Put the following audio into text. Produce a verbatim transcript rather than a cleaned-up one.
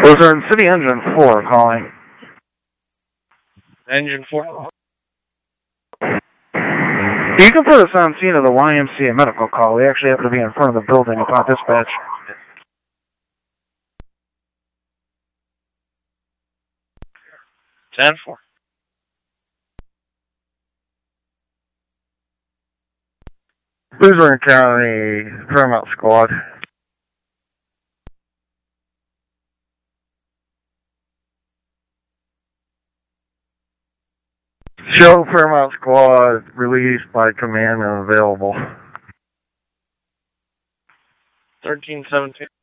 Luzerne City Engine four calling. Engine four. You can put us on scene of the Y M C A medical call. We actually have to be in front of the building upon dispatch. ten four. Luzerne County Paramount Squad. Show Paramount Squad released by command and available. thirteen seventeen.